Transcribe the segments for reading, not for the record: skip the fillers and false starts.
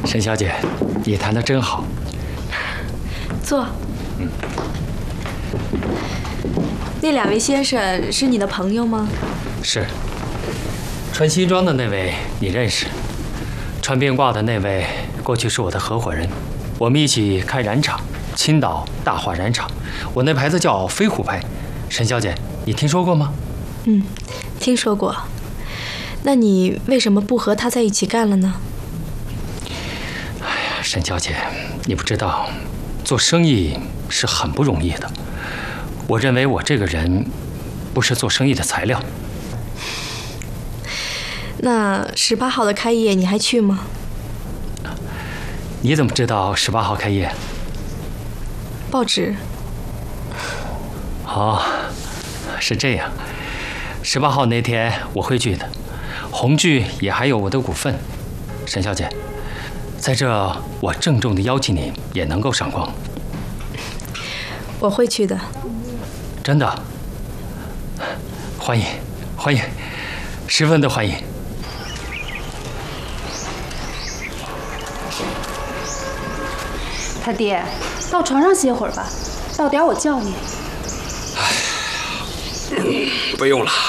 沈小姐，你弹得真好。 坐。那2位先生是你的朋友吗？ 是。穿西装的那位你认识，穿便褂的那位过去是我的合伙人，我们一起开染厂，青岛大化染厂，我那牌子叫飞虎牌。沈小姐，你听说过吗？ 听说过。那你为什么不和他在一起干了呢？ 哎呀，沈小姐，你不知道，做生意是很不容易的。我认为我这个人不是做生意的材料。 那18号的开业你还去吗？ 你怎么知道18号开业？ 报纸。 哦，是这样。18号那天我会去的，红剧也还有我的股份。沈小姐，在这我郑重地邀请你，也能够赏光。 我会去的。 真的？欢迎，欢迎，十分的欢迎。 他爹，到床上歇会儿吧，到点我叫你。 不用了。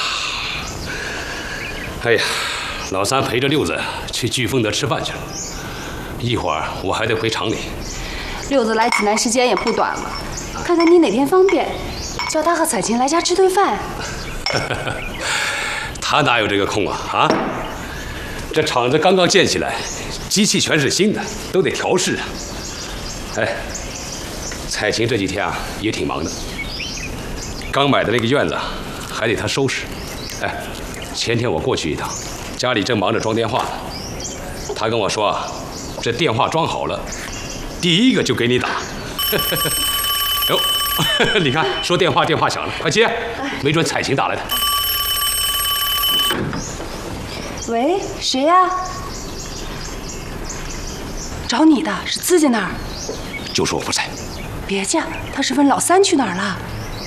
哎呀，老三陪着六子去聚丰德吃饭去了，一会儿我还得回厂里。 六子来济南时间也不短了，看看你哪天方便，叫他和彩琴来家吃顿饭。 他哪有这个空啊？啊，这厂子刚刚建起来，机器全是新的，都得调试啊。哎，彩琴这几天啊也挺忙的，刚买的那个院子还得她收拾。哎，前天我过去一趟，家里正忙着装电话呢。她跟我说，这电话装好了，第一个就给你打。哟，你看说电话响了，快接，没准彩琴打来的。 喂，谁呀？找你的是自家那儿。 就是我不在。 别介，他是问老三去哪儿了。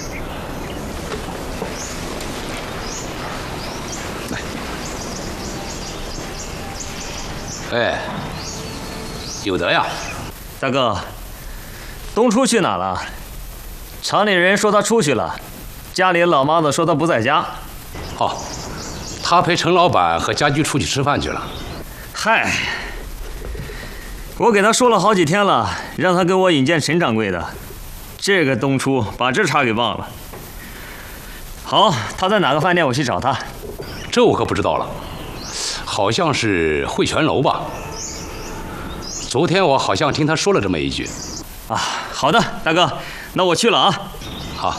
来，哎，有德呀， 大哥，东初去哪了？厂里人说他出去了，家里老妈子说他不在家。 哦，他陪陈老板和家驹出去吃饭去了。 嗨，我给他说了好几天了，让他跟我引荐陈掌柜的。这个东初把这茬给忘了。好，他在哪个饭店？我去找他。 这我可不知道了，好像是汇泉楼吧。昨天我好像听他说了这么一句。 啊，好的，大哥，那我去了啊。 好。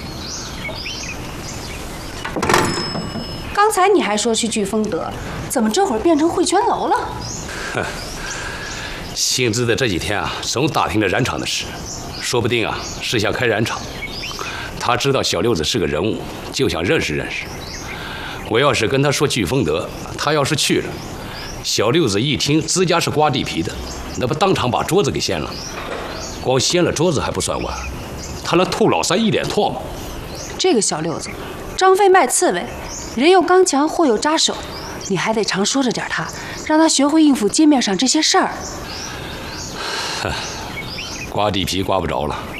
刚才你还说去聚丰德，怎么这会儿变成汇泉楼了？ 姓资的这几天啊，总打听着染厂的事，说不定啊是想开染厂。他知道小六子是个人物，就想认识认识。我要是跟他说聚丰德，他要是去了，小六子一听资家是刮地皮的，那不当场把桌子给掀了。光掀了桌子还不算完，他能吐老三一脸唾沫。 这个小六子，张飞卖刺猬，人又刚强，货又扎手，你还得常说着点他，让他学会应付街面上这些事儿。 刮地皮刮不着了。